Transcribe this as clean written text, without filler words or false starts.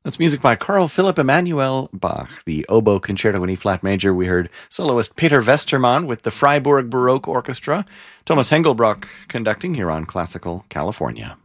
That's music by Carl Philipp Emanuel Bach, the oboe concerto in E-flat major. We heard soloist Peter Westermann with the Freiburg Baroque Orchestra, Thomas Hengelbrock conducting here on Classical California.